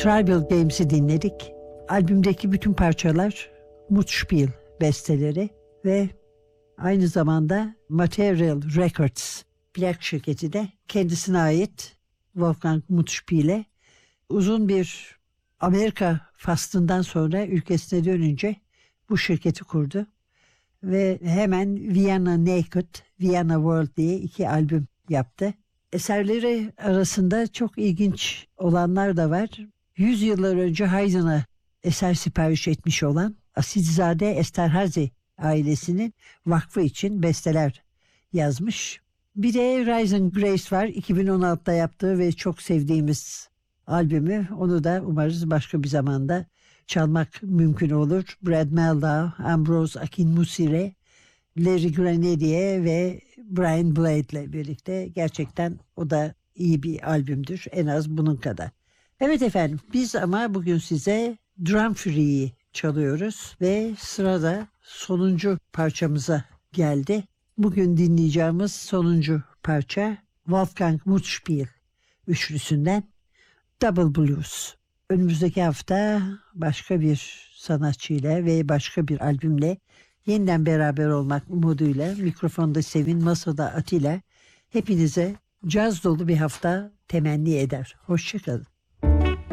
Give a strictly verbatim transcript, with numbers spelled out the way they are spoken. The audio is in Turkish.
Tribal Games'i dinledik. Albümdeki bütün parçalar Muttspiel besteleri ve aynı zamanda Material Records plak şirketi de kendisine ait Wolfgang Muttspiel'e uzun bir Amerika faslından sonra ülkesine dönünce bu şirketi kurdu. Ve hemen Vienna Naked, Vienna World diye iki albüm yaptı. Eserleri arasında çok ilginç olanlar da var. Yüz yıllar önce Haydn'a eser sipariş etmiş olan Asilzade Esterhazy ailesinin vakfı için besteler yazmış. Bir de Rise and Grace var. iki bin on altıda yaptığı ve çok sevdiğimiz albümü. Onu da umarız başka bir zamanda çalmak mümkün olur. Brad Mehldau, Ambrose Akinmusire, Larry Grenadier ve Brian Blade'le birlikte gerçekten o da iyi bir albümdür. En az bunun kadar. Evet efendim, biz ama bugün size Drum Free'yi çalıyoruz ve sırada sonuncu parçamıza geldi. Bugün dinleyeceğimiz sonuncu parça Wolfgang Muttspiel üçlüsünden Double Blues. Önümüzdeki hafta başka bir sanatçıyla ve başka bir albümle yeniden beraber olmak umuduyla mikrofonda Sevin, masada Atilla, hepinize caz dolu bir hafta temenni eder. Hoşça kalın.